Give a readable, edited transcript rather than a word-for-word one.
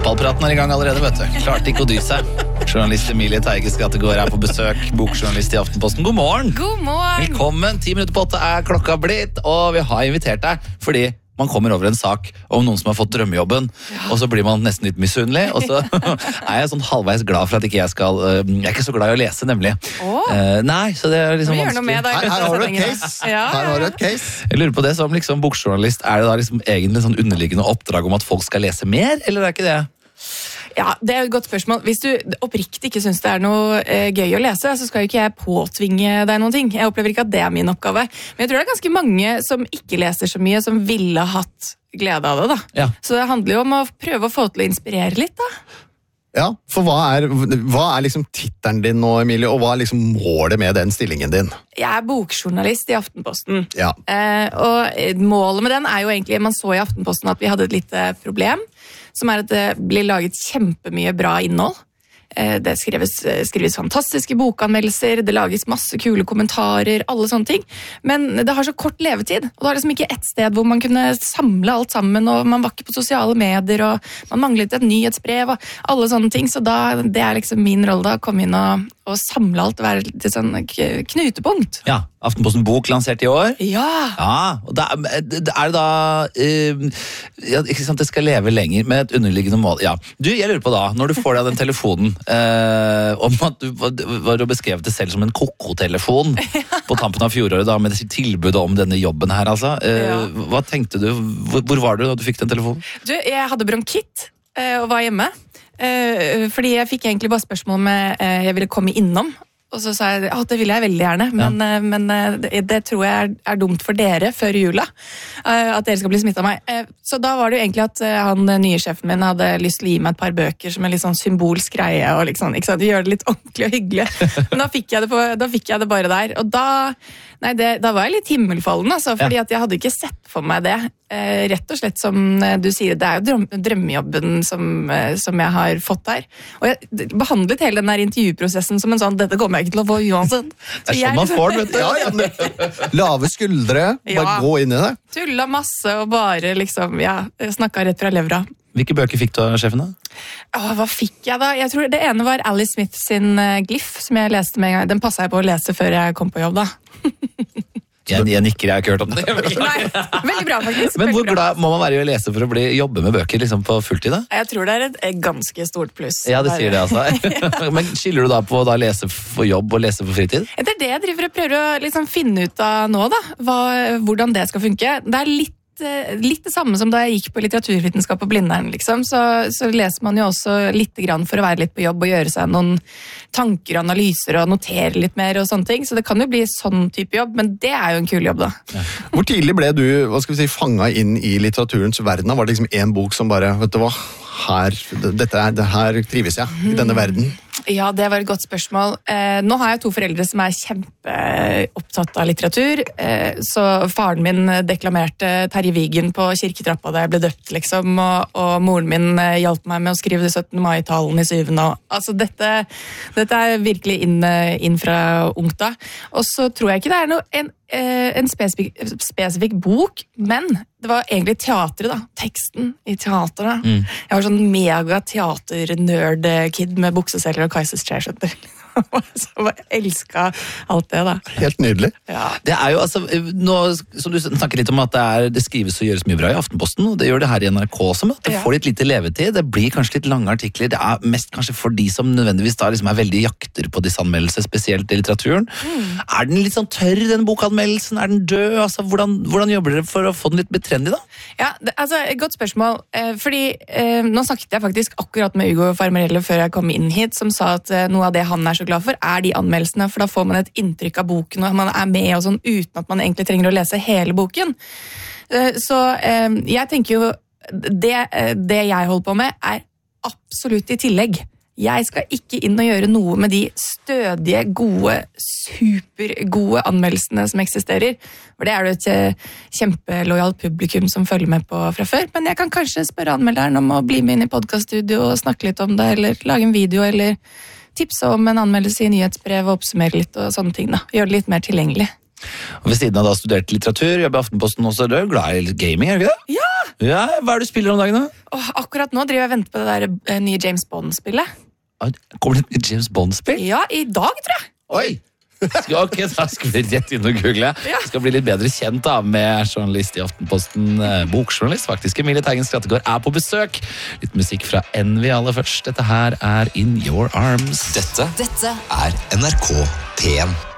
Fotballpraten er i gang allerede, vet du. Klarte ikke å dy seg. Journalist Emilie Teige Skattegård er på besøk. Bokjournalist i Aftenposten. God morgen! God morgen! Velkommen. 10 minutter på 8 er klokka blitt, og vi har invitert deg fordi man kommer over en sak om noen som har fått drømmejobben, og så blir man nesten litt misunnelig, og så er jeg sånn halvveis glad for at ikke jeg skal... Jeg er ikke så glad i å lese, nemlig. Nei, så det er liksom vanskelig. Noe med deg, her har du et case. Her har du et case. Jeg lurer på det, som liksom bokjournalist, er det da liksom egentlig sånn underliggende oppdrag om at folk skal lese mer, eller er ikke det? Ja, det er et godt spørsmål. Hvis du oppriktig ikke synes det er noe gøy å lese, så skal jo ikke jeg påtvinge deg noen ting. Jeg opplever ikke at det er min oppgave. Men jeg tror det er ganske mange som ikke leser så mye, som ville hatt glede av det, da. Ja. Så det handler jo om å prøve å få til å inspirere litt, da. Ja, for hva er liksom tittelen din nå, Emilie, og hva er liksom målet med den stillingen din? Jeg er bokjournalist i Aftenposten. Ja. Og målet med den er jo egentlig, man så i Aftenposten at vi hadde et lite problem, som er at det blir laget kjempemye bra innhold. Det skrives fantastiske bokanmeldelser, det lages masse kule kommentarer, alle sånne ting. Men det har så kort levetid, og det har liksom ikke ett sted hvor man kunne samle alt sammen, og man var ikke på sosiale medier, og man manglet et nyhetsbrev, og alle sånne ting. Så det er liksom min rolle da, å komme inn og samle alt, og være et sånn knutepunkt. Ja, Aftenposten Bok lansert i år. Ja, og da er det da ikke sant, det skal leve lenger med et underliggende mål. Ja. Du, jeg lurer på da, når du får deg den telefonen om at du var beskrevet det selv som en koko-telefon på tampen av fjoråret da, med tilbudet om denne jobben her, altså. Hva tenkte du? Hvor var du da du fikk den telefonen? Du, jeg hadde bronkitt og var hjemme. Fordi jeg fikk egentlig bare spørsmål om jeg ville komme innom. Og så sa jeg at det vil jeg veldig gjerne, men det tror jeg er dumt for dere før jula, at dere skal bli smittet av meg. Så da var det jo egentlig at han nye sjefen min hadde lyst til å gi meg et par bøker som en litt sånn symbolsk greie, og liksom, ikke sant, gjøre det litt ordentlig og hyggelig. Men da fikk jeg det bare der, og da var jeg litt himmelfallen, altså, fordi at jeg hadde ikke sett for meg det. Rett og slett som du sier, det er jo drømmejobben som jeg har fått her. Og jeg behandlet hele den der intervjuprosessen som en sånn, dette kommer jeg ikke til å få uansett. Det er sånn man får, vet du. Lave skuldre, bare gå inn i det. Tulla masse og bare liksom, snakket rett fra levra. Hvilke bøker fikk du av sjefen da? Hva fikk jeg da? Jeg tror det ene var Alice Smith sin Glyph, som jeg leste med en gang. Den passet jeg på å lese før jeg kom på jobb da. Jeg nikker, jeg har ikke hørt om det. Nei, veldig bra faktisk. Men hvor glad må man være i å lese for å jobbe med bøker liksom på fulltid da? Jeg tror det er et ganske stort pluss. Ja, det sier det altså. Men skiller du da på å lese for jobb og lese for fritid? Det er det jeg driver og prøver å liksom finne ut av nå da, hvordan det skal funke. Det er litt det samme som da jeg gikk på litteraturvitenskap på Blindern, liksom. Så leser man jo også litt grann for å være litt på jobb og gjøre seg noen tanker og analyser og notere litt mer og sånne ting. Så det kan jo bli sånn type jobb, men det er jo en kul jobb da. Ja. Hvor tidlig ble du, fanget inn i litteraturens verden? Var det liksom en bok som bare, vet du hva, her trives jeg, i denne verden? Ja, det var et godt spørsmål. Nå har jeg 2 foreldre som er kjempeopptatt av litteratur, så faren min deklamerte Terje Vigen på kirketrappa da jeg ble døpt, liksom, og moren min hjalp meg med å skrive 17. mai-talen i 7. Altså, dette er virkelig inn fra ungt da. Og så tror jeg ikke det er en spesifikk bok, men det var egentlig teatret da, teksten i teatret. Jeg var sånn mega teater-nerd-kid med bukseseler og Kaisers T-skjøtter. Så jeg elsket alt det da. Helt nydelig. Ja. Det er jo altså, nå som du snakker litt om at det skrives og gjøres mye bra i Aftenposten, og det gjør det her i NRK også, at det får litt lite levetid, det blir kanskje litt lange artikler, det er mest kanskje for de som nødvendigvis da liksom er veldig jakter på disse anmeldelser, spesielt i litteraturen. Er den litt sånn tørr, den bokanmeldelsen? Er den død? Altså, hvordan jobber dere for å få den litt betrendig da? Ja, altså, et godt spørsmål, fordi nå snakket jeg faktisk akkurat med Ugo Farmarello før jeg kom inn hit, som sa at noe av det han er så glad for, er de anmeldelsene, for da får man et inntrykk av boken, og man er med og sånn, uten at man egentlig trenger å lese hele boken. Så jeg tenker jo, det jeg holder på med, er absolutt i tillegg. Jeg skal ikke inn og gjøre noe med de stødige, gode, supergode anmeldelsene som eksisterer. For det er jo et kjempelojalt publikum som følger med på fra før. Men jeg kan kanskje spørre anmelderen om å bli med inn i podcaststudio og snakke litt om det, eller lage en video, eller tipse om en anmeldelse i nyhetsbrev og oppsummere litt og sånne ting da. Gjøre det litt mer tilgjengelig. Og ved siden av da studert litteratur, jobber i Aftenposten også, du er glad i gaming, er du ikke det? Ja, Ja, hva er det du spiller om dagen da? Akkurat nå driver jeg og venter på det der nye James Bond-spillet. Kommer det et James Bond-spill? Ja, i dag, tror jeg. Oi! Ok, da skal vi rett inn og google. Ja. Skal bli litt bedre kjent da med journalist i Aftenposten, bokjournalist faktisk. Emilie Teigen Skrattegård er på besøk. Litt musikk fra Envy aller først. Dette her er In Your Arms. Dette er NRK P1.